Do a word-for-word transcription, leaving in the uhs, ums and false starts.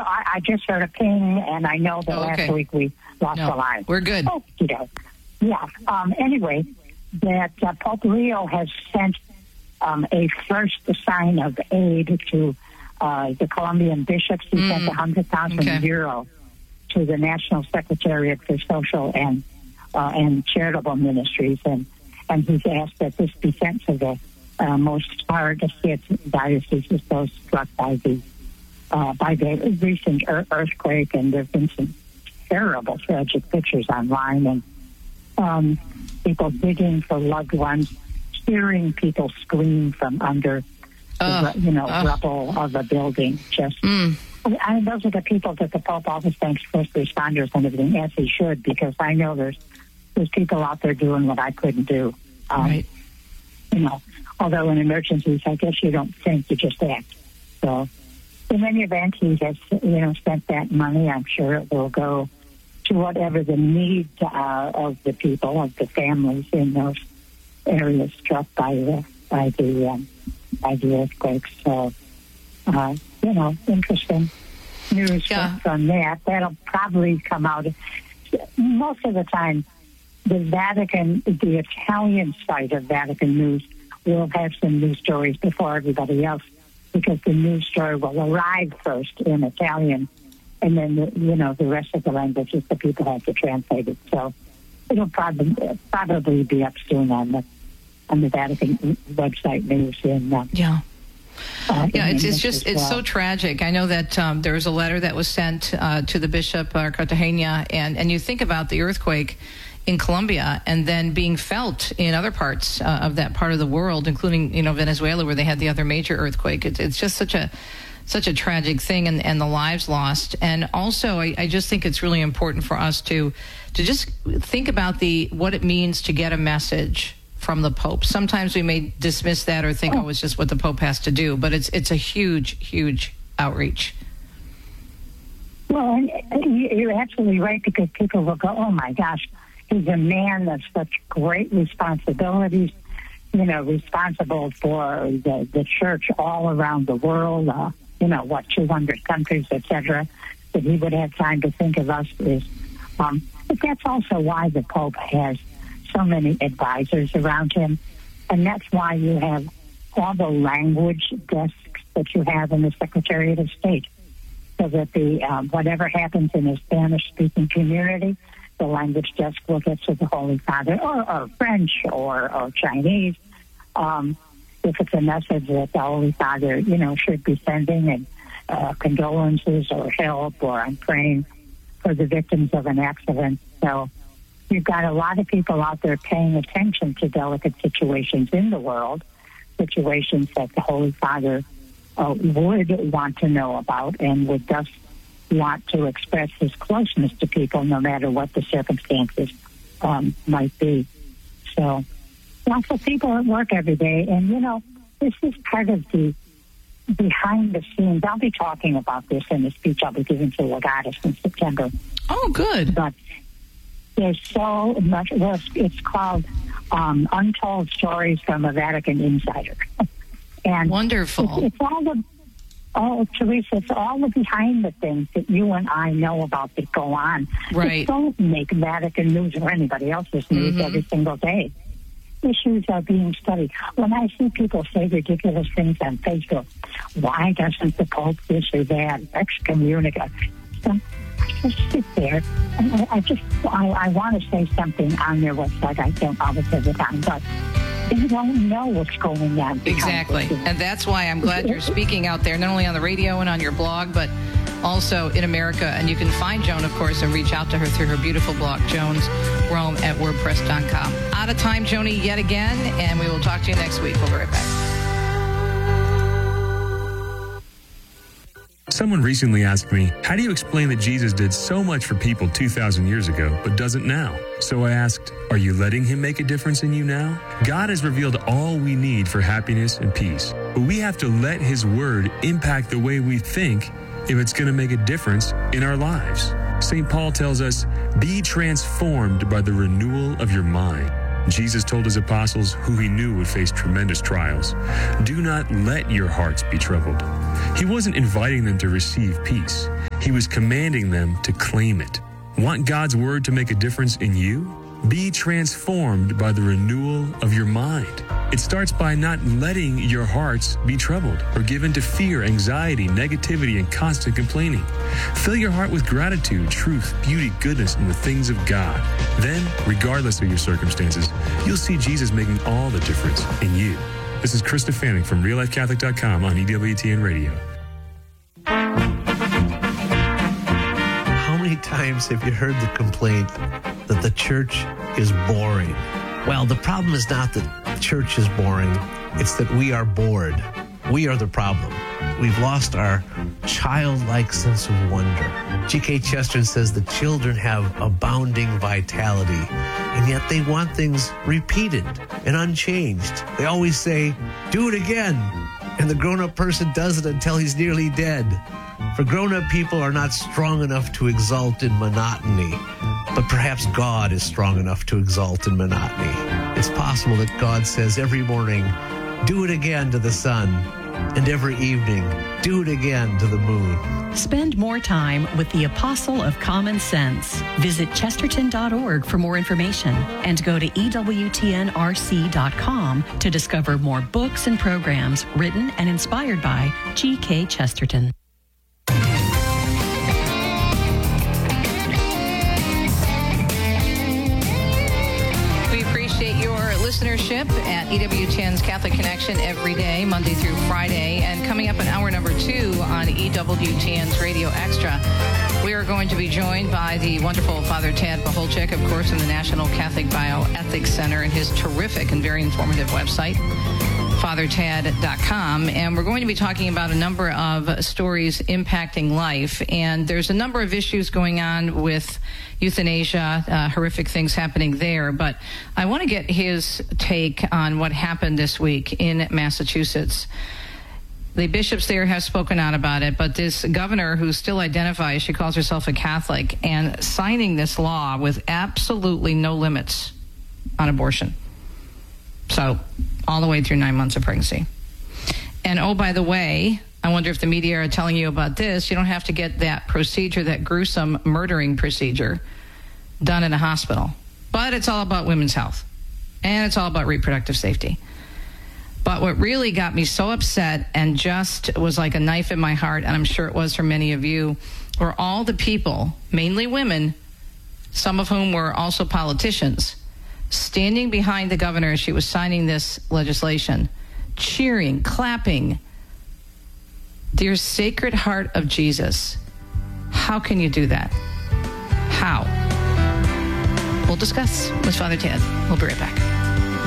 I, I just heard a ping, and I know that Oh, okay. last week we lost No, the line. we're good. Oh, you know. Yeah. Um, anyway, that uh, Pope Leo has sent um, a first sign of aid to uh, the Colombian bishops. He Mm. sent one hundred thousand Okay. euro to the National Secretariat for Social and uh, and Charitable Ministries, and and he's asked that this be sent to the uh, most hardest hit dioceses, those struck by the uh, by the recent ear- earthquake, and there've been some terrible, tragic pictures online, and um, people digging for loved ones, hearing people scream from under, Uh, the, you know, uh. rubble of a building. Just, Mm. I mean, those are the people that the Pope always thanks first responders and everything, as he should, because I know there's there's people out there doing what I couldn't do. Um, Right. You know, although in emergencies, I guess you don't think, you just act. So, in any event, he has, you know, spent that money. I'm sure it will go to whatever the needs are of the people, of the families in those areas struck by the by the um, by the earthquakes. So, uh, you know, interesting news Yeah. from that. That'll probably come out. Most of the time, the Vatican, the Italian side of Vatican News, will have some news stories before everybody else, because the news story will arrive first in Italian, and then, the, you know, the rest of the languages, the people have to translate it. So it'll probably probably be up soon on the on the Vatican website news in uh, Yeah. uh, Yeah, in it's, it's English just, as it's well. so tragic. I know that um, there was a letter that was sent uh, to the Bishop uh, Cartagena, and, and you think about the earthquake in Colombia and then being felt in other parts uh, of that part of the world, including, you know, Venezuela, where they had the other major earthquake. It's, it's just such a such a tragic thing, and, and the lives lost. And also, I, I just think it's really important for us to to just think about the what it means to get a message from the Pope. Sometimes we may dismiss that or think, oh, it's just what the Pope has to do, but it's it's a huge, huge outreach. Well, and you- you're absolutely right, because people will go, oh, my gosh, he's a man of such great responsibilities, you know, responsible for the, the church all around the world, uh, you know, what, two hundred countries, et cetera, that he would have time to think of us is, um, but that's also why the Pope has so many advisors around him, and that's why you have all the language desks that you have in the Secretariat of State, so that the um, whatever happens in a Spanish-speaking community, the language desk will get to the Holy Father, or, or French, or, or Chinese. Um, if it's a message that the Holy Father, you know, should be sending, and uh, condolences or help, or I'm praying for the victims of an accident. So you've got a lot of people out there paying attention to delicate situations in the world, situations that the Holy Father uh, would want to know about, and would just want to express his closeness to people, no matter what the circumstances um, might be. So lots of people at work every day, and, you know, this is part of the behind the scenes. I'll be talking about this in the speech I'll be giving to Legatus in September. Oh, good. But there's so much. Well, it's, it's called um, Untold Stories from a Vatican Insider. And Wonderful. It's, it's all the, oh, Teresa, it's all the behind the things that you and I know about that go on. Right. That don't make Vatican news or anybody else's news Mhm. every single day. Issues are being studied. When I see people say ridiculous things on Facebook, why doesn't the Pope this or that, excommunicate? So I just sit there, and I, I just, I, I want to say something on their website. I don't always have the time, but they don't know what's going on. behind Exactly. the scenes. And that's why I'm glad you're speaking out there, not only on the radio and on your blog, but also in America. And you can find Joan, of course, and reach out to her through her beautiful blog, Jones Rome at WordPress dot com. Out of time, Joni, yet again, and we will talk to you next week. We'll be right back. Someone recently asked me, how do you explain that Jesus did so much for people two thousand years ago, but doesn't now? So I asked, are you letting him make a difference in you now? God has revealed all we need for happiness and peace, but we have to let his word impact the way we think if it's going to make a difference in our lives. Saint Paul tells us, be transformed by the renewal of your mind. Jesus told his apostles, who he knew would face tremendous trials, do not let your hearts be troubled. He wasn't inviting them to receive peace. He was commanding them to claim it. Want God's word to make a difference in you? Be transformed by the renewal of your mind. It starts by not letting your hearts be troubled or given to fear, anxiety, negativity, and constant complaining. Fill your heart with gratitude, truth, beauty, goodness, and the things of God. Then, regardless of your circumstances, you'll see Jesus making all the difference in you. This is Krista Fanning from real life catholic dot com on E W T N Radio. How many times have you heard the complaint that the church is boring? Well, the problem is not that church is boring. It's that we are bored. We are the problem. We've lost our childlike sense of wonder. G K Chesterton says the children have abounding vitality, and yet they want things repeated and unchanged. They always say, do it again. And the grown-up person does it until he's nearly dead. For grown-up people are not strong enough to exult in monotony, but perhaps God is strong enough to exult in monotony. It's possible that God says every morning, do it again to the sun, and every evening, do it again to the moon. Spend more time with the Apostle of Common Sense. Visit chesterton dot org for more information and go to E W T N R C dot com to discover more books and programs written and inspired by G K Chesterton. Listenership at E W T N's Catholic Connection every day, Monday through Friday. And coming up in hour number two on E W T N's Radio Extra, we are going to be joined by the wonderful Father Tad Pacholczyk, of course, from the National Catholic Bioethics Center and his terrific and very informative website, father tad dot com. And we're going to be talking about a number of stories impacting life. And there's a number of issues going on with euthanasia, uh, horrific things happening there. But I want to get his take on what happened this week in Massachusetts. The bishops there have spoken out about it, but this governor who still identifies, she calls herself a Catholic, and signing this law with absolutely no limits on abortion. So all the way through nine months of pregnancy. And oh, by the way, I wonder if the media are telling you about this. You don't have to get that procedure, that gruesome murdering procedure, done in a hospital. But it's all about women's health. And it's all about reproductive safety. But what really got me so upset and just was like a knife in my heart, and I'm sure it was for many of you, were all the people, mainly women, some of whom were also politicians, standing behind the governor as she was signing this legislation, cheering, clapping. Dear Sacred Heart of Jesus, how can you do that? How? We'll discuss with Father Tad. We'll be right back.